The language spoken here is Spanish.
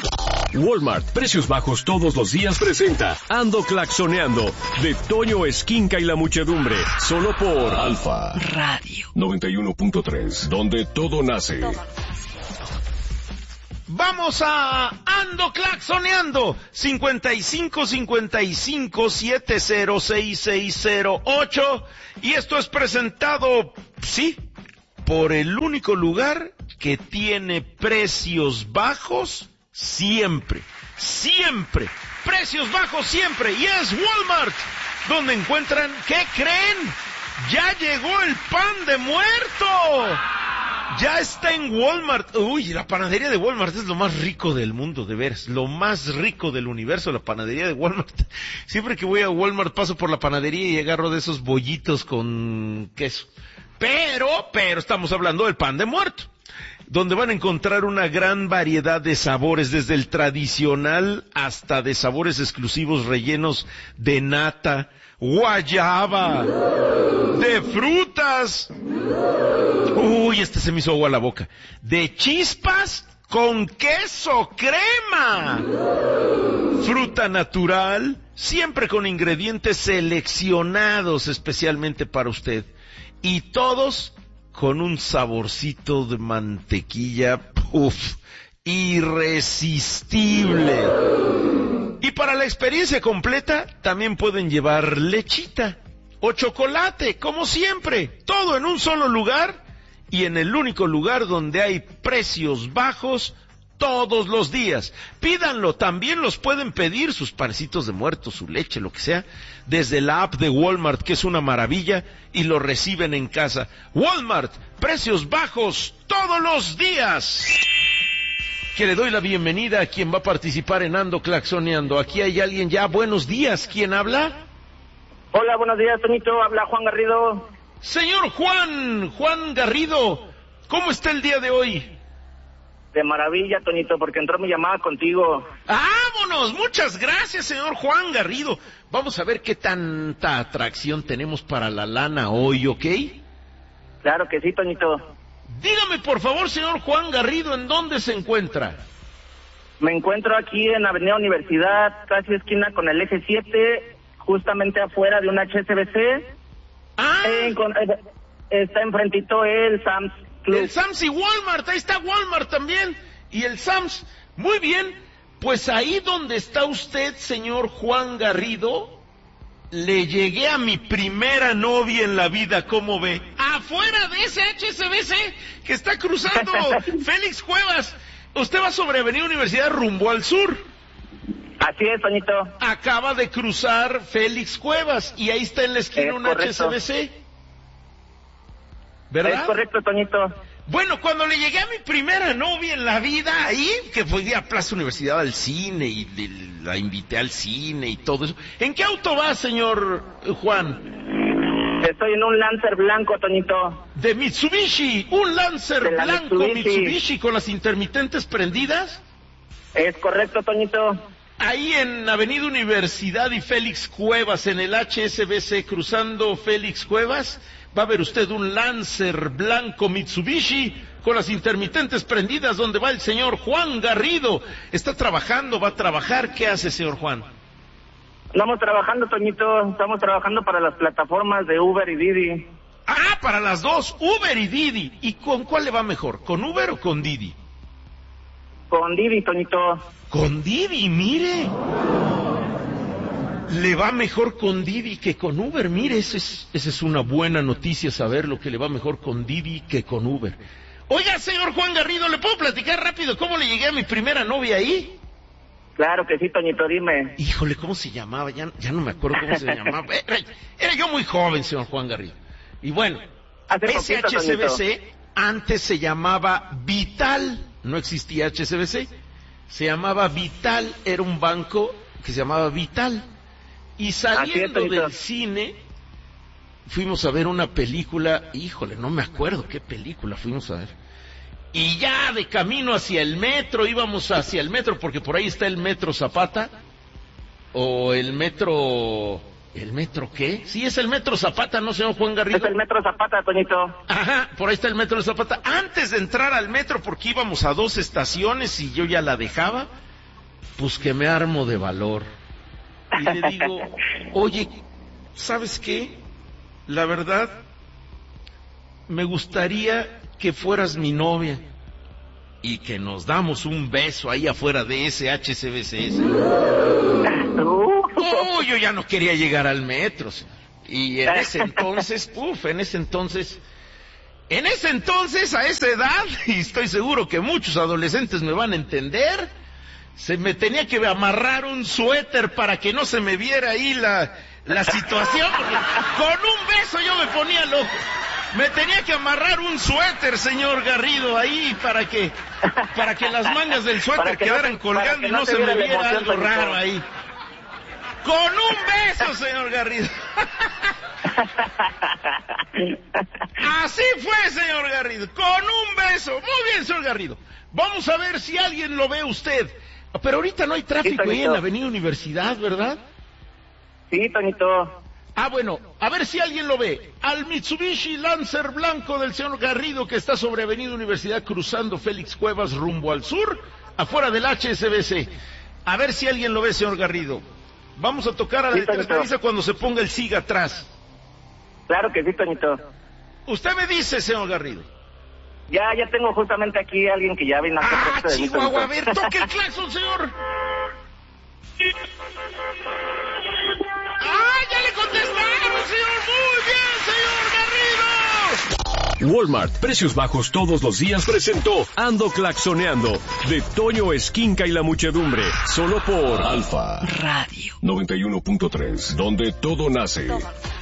Walmart, precios bajos todos los días presenta Ando Claxoneando, de Toño Esquinca y la muchedumbre, solo por Alfa Radio 91.3, donde todo nace. Vamos a Ando Claxoneando, 5555706608, y esto es presentado, sí, por el único lugar que tiene precios bajos siempre, precios bajos siempre, y es Walmart, donde encuentran, ¿qué creen? ¡Ya llegó el pan de muerto! Ya está en Walmart. Uy, la panadería de Walmart es lo más rico del mundo, de veras, lo más rico del universo, la panadería de Walmart. Siempre que voy a Walmart paso por la panadería y agarro de esos bollitos con queso. Pero estamos hablando del pan de muerto, donde van a encontrar una gran variedad de sabores, desde el tradicional hasta de sabores exclusivos rellenos de nata, guayaba, de frutas. Uy, se me hizo agua a la boca. De chispas con queso crema. Fruta natural, siempre con ingredientes seleccionados especialmente para usted. Y todos con un saborcito de mantequilla, irresistible. Y para la experiencia completa, también pueden llevar lechita o chocolate, como siempre. Todo en un solo lugar, y en el único lugar donde hay precios bajos todos los días. Pídanlo, también los pueden pedir, sus panecitos de muerto, su leche, lo que sea, desde la app de Walmart, que es una maravilla, y lo reciben en casa. Walmart, precios bajos todos los días. Que le doy la bienvenida a quien va a participar en Ando Claxoneando. Aquí hay alguien ya. Buenos días, ¿quién habla? Hola, buenos días, Toñito, habla Juan Garrido. Señor Juan Garrido, ¿cómo está el día de hoy? De maravilla, Toñito, porque entró mi llamada contigo. ¡Vámonos! Muchas gracias, señor Juan Garrido. Vamos a ver qué tanta atracción tenemos para la lana hoy, ¿ok? Claro que sí, Toñito. Dígame, por favor, señor Juan Garrido, ¿en dónde se encuentra? Me encuentro aquí en Avenida Universidad, casi esquina con el eje 7, justamente afuera de un HSBC. Está enfrentito el Sam's Club. El Sam's y Walmart, ahí está Walmart también. Y el Sam's, muy bien. Pues ahí donde está usted, señor Juan Garrido, le llegué a mi primera novia en la vida, ¿cómo ve? Afuera de ese HSBC que está cruzando Félix Cuevas. Usted va sobre Avenida Universidad rumbo al sur. Así es, Toñito. Acaba de cruzar Félix Cuevas y ahí está en la esquina un HSBC. ¿Verdad? Es correcto, Toñito. Bueno, cuando le llegué a mi primera novia en la vida, ahí, que fui a Plaza Universidad al cine y la invité al cine y todo eso. ¿En qué auto va, señor Juan? Estoy en un Lancer blanco, Toñito. De Mitsubishi, un Lancer blanco Mitsubishi con las intermitentes prendidas. Es correcto, Toñito. Ahí en Avenida Universidad y Félix Cuevas, en el HSBC, cruzando Félix Cuevas, va a ver usted un Lancer blanco Mitsubishi con las intermitentes prendidas, donde va el señor Juan Garrido. Está trabajando, va a trabajar. ¿Qué hace, señor Juan? Estamos trabajando, Toñito. Estamos trabajando para las plataformas de Uber y Didi. Para las dos, Uber y Didi. ¿Y con cuál le va mejor? ¿Con Uber o con Didi? Con Didi, Toñito. Con Didi, mire. Le va mejor con Didi que con Uber. Mire, esa es una buena noticia, saber lo que le va mejor con Didi que con Uber. Oiga, señor Juan Garrido, ¿le puedo platicar rápido cómo le llegué a mi primera novia ahí? Claro que sí, Toñito, dime. Híjole, ¿cómo se llamaba? Ya no me acuerdo cómo se llamaba. Era yo muy joven, señor Juan Garrido. Y bueno, ese HSBC antes se llamaba Vital. No existía HSBC. Se llamaba Vital, era un banco que se llamaba Vital. Y saliendo del cine, fuimos a ver una película, híjole, no me acuerdo qué película fuimos a ver. Y ya de camino hacia el metro, íbamos hacia el metro, porque por ahí está el Metro Zapata, o el metro... ¿El metro qué? Sí, es el Metro Zapata, ¿no, señor Juan Garrido? Es el Metro Zapata, Toñito. Ajá, por ahí está el Metro Zapata. Antes de entrar al metro, porque íbamos a 2 estaciones y yo ya la dejaba, pues que me armo de valor. Y le digo, oye, ¿sabes qué? La verdad, me gustaría que fueras mi novia y que nos damos un beso ahí afuera de ese HSBC. Oh, yo ya no quería llegar al metro. Y en ese entonces, a esa edad, y estoy seguro que muchos adolescentes me van a entender, se me tenía que amarrar un suéter para que no se me viera ahí la situación, porque con un beso yo me ponía loco. Me tenía que amarrar un suéter, señor Garrido, ahí para que las mangas del suéter quedaran colgando y no se me viera algo raro ahí. Con un beso, señor Garrido. Así fue, señor Garrido, con un beso. Muy bien, señor Garrido. Vamos a ver si alguien lo ve usted. Pero ahorita no hay tráfico ahí en la Avenida Universidad, ¿verdad? Sí, Toñito. Ah, bueno, a ver si alguien lo ve. Al Mitsubishi Lancer blanco del señor Garrido, que está sobre Avenida Universidad cruzando Félix Cuevas rumbo al sur, afuera del HSBC. A ver si alguien lo ve, señor Garrido. Vamos a tocar a la avisa cuando se ponga el SIG atrás. Claro que sí, Toñito. Usted me dice, señor Garrido. Ya tengo justamente aquí a alguien que ya vino a hacer de Chihuahua, a ver, toque el claxon, señor. ¡Ya le contestaron, señor! ¡Muy bien, señor Garrido! Walmart, precios bajos todos los días, presentó Ando Claxoneando, de Toño Esquinca y la Muchedumbre, solo por Alfa Radio 91.3, donde todo nace.